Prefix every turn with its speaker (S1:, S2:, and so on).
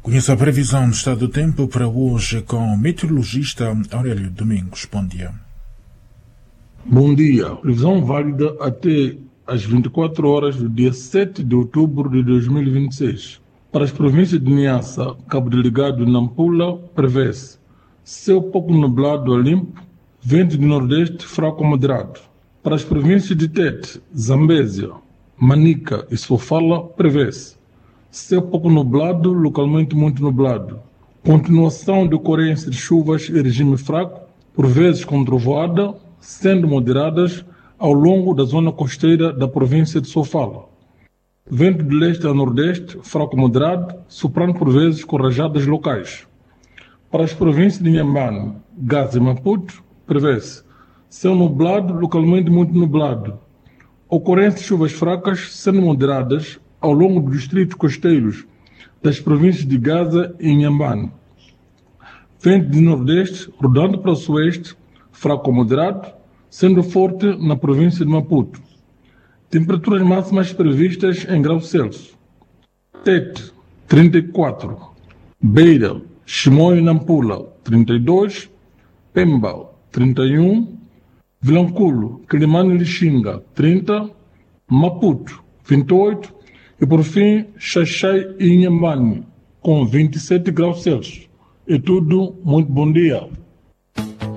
S1: Conheça a previsão do estado do tempo para hoje com o meteorologista Aurélio Domingos. Bom dia.
S2: Bom dia. Previsão válida até às 24 horas do dia 7 de outubro de 2026. Para as províncias de Niassa, Cabo Delgado e Nampula, prevê-se céu pouco nublado a limpo, vento de nordeste fraco a moderado. Para as províncias de Tete, Zambésia, Manica e Sofala, prevê-se céu pouco nublado, localmente muito nublado. Continuação de ocorrência de chuvas em regime fraco, por vezes com trovoada, sendo moderadas ao longo da zona costeira da província de Sofala. Vento de leste a nordeste, fraco moderado, soprando por vezes com rajadas locais. Para as províncias de Inhambane, Gaza e Maputo, prevê-se céu nublado, localmente muito nublado. Ocorrência de chuvas fracas, sendo moderadas ao longo dos distritos costeiros das províncias de Gaza e Inhambane. Vento de nordeste, rodando para o sueste, fraco a moderado, sendo forte na província de Maputo. Temperaturas máximas previstas em graus Celsius. Tete, 34. Beira, Chimoio e Nampula, 32. Pemba, 31. Vilanculo, Quilimane e Lixinga, 30. Maputo, 28. E por fim, Xaixai e Inhambane, com 27 graus Celsius. É tudo, muito bom dia.